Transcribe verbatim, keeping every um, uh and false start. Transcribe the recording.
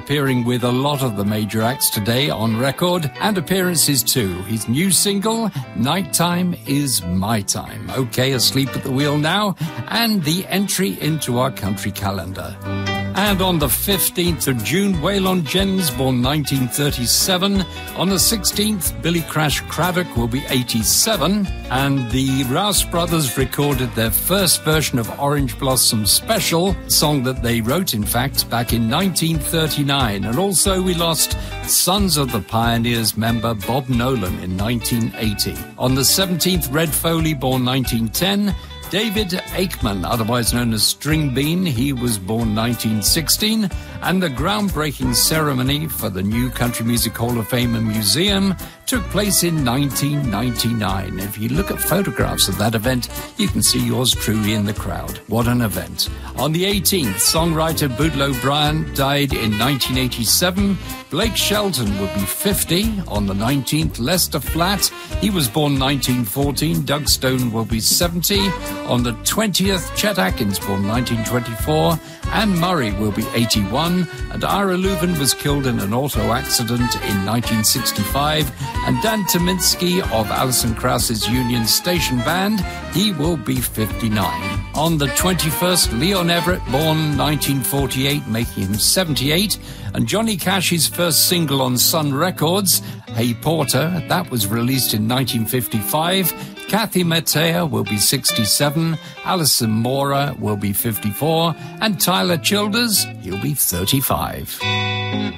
appearing with a lot of the major acts today on record, and appearances too. His new single, Nighttime is My Time. Okay, asleep at the wheel now, and the entry into our country calendar. And on the fifteenth of June, Waylon Jennings, born nineteen thirty-seven. On the sixteenth, Billy Crash Craddock will be eighty-seven. And the Rouse Brothers recorded their first version of Orange Blossom Special, song that they wrote, in fact, back in nineteen thirty-nine. And also we lost Sons of the Pioneers member Bob Nolan in nineteen eighty. On the seventeenth, Red Foley, born nineteen ten. David Aikman, otherwise known as String Bean, he was born nineteen sixteen, and the groundbreaking ceremony for the new Country Music Hall of Fame and Museum took place in nineteen ninety-nine. If you look at photographs of that event, you can see yours truly in the crowd. What an event. On the eighteenth, songwriter Boodle O'Brien died in nineteen eighty-seven. Blake Shelton would be fifty. On the nineteenth, Lester Flatt, he was born nineteen fourteen. Doug Stone will be seventy. On the twentieth, Chet Atkins, born nineteen twenty-four. Anne Murray will be eighty-one. And Ira Leuven was killed in an auto accident in nineteen sixty-five. And Dan Tyminski of Alison Krauss's Union Station Band, he will be fifty-nine. On the twenty-first, Leon Everett, born nineteen forty-eight, making him seventy-eight. And Johnny Cash's first single on Sun Records, Hey Porter, that was released in nineteen fifty-five. Kathy Mattea will be sixty-seven. Alison Mora will be fifty-four. And Tyler Childers, he'll be thirty-five.